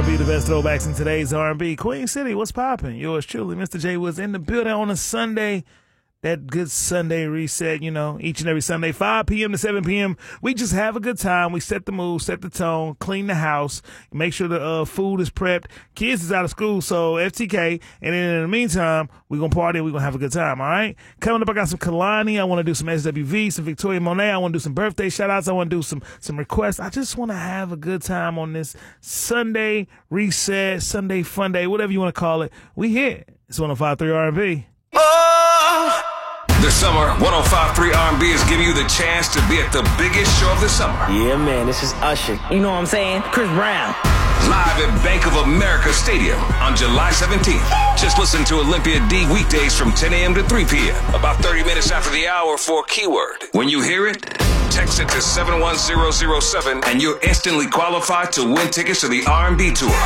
R&B, the best throwbacks in today's R&B. Queen City, what's poppin'? Yours truly, Mr. J Woods in the building on a Sunday. That good Sunday reset, you know, each and every Sunday, 5 p.m. to 7 p.m. We just have a good time. We set the mood, set the tone, clean the house, make sure the food is prepped. Kids is out of school, so FTK. And then in the meantime, we're going to party and we're going to have a good time, all right? Coming up, I got some Kalani. I want to do some SWV, some Victoria Monet. I want to do some birthday shout-outs. I want to do some requests. I just want to have a good time on this Sunday reset, Sunday fun day, whatever you want to call it. We here. It's 105.3 R&B. The summer 105.3 R&B is giving you the chance to be at the biggest show of the summer. Yeah, man, this is Usher. You know what I'm saying? Chris Brown. Live at Bank of America Stadium on July 17th. Just listen to Olympia D weekdays from 10 a.m. to 3 p.m. About 30 minutes after the hour for a keyword. When you hear it, text it to 71007 and you're instantly qualified to win tickets to the R&B tour.